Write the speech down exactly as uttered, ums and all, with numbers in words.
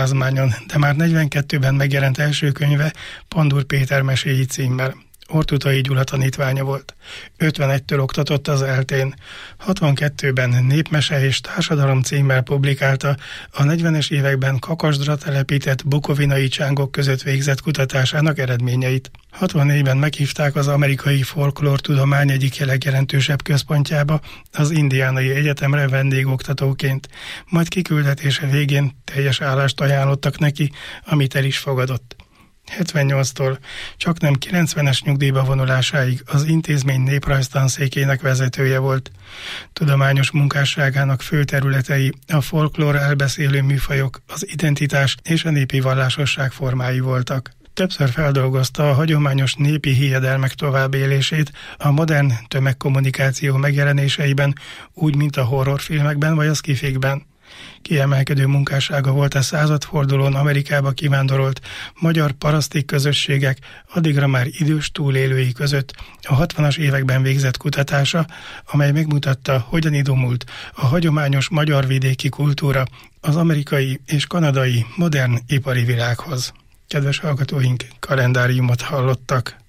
Pázmányon, de már negyvenkettőben megjelent első könyve Pandur Péter meséi címmel. Ortutai Gyula tanítványa volt. ötvenegytől oktatott az eltén. hatvankettőben Népmese és társadalom címmel publikálta a negyvenes években Kakasdra telepített bukovinai csángok között végzett kutatásának eredményeit. hatvannégyben meghívták az amerikai folklórtudomány egyik legjelentősebb központjába, az Indiánai Egyetemre vendégoktatóként, majd kiküldetése végén teljes állást ajánlottak neki, amit el is fogadott. hetvennyolctól csaknem kilencvenes nyugdíjba vonulásáig az intézmény néprajztanszékének vezetője volt. Tudományos munkásságának fő területei a folklór elbeszélő műfajok, az identitás és a népi vallásosság formái voltak. Többször feldolgozta a hagyományos népi hiedelmek továbbélését a modern tömegkommunikáció megjelenéseiben, úgy, mint a horrorfilmekben vagy a sci-fikben. Kiemelkedő munkássága volt a századfordulón Amerikába kivándorolt magyar paraszti közösségek addigra már idős túlélői között a hatvanas években végzett kutatása, amely megmutatta, hogyan idomult a hagyományos magyar vidéki kultúra az amerikai és kanadai modern ipari világhoz. Kedves hallgatóink, kalendáriumot hallottak.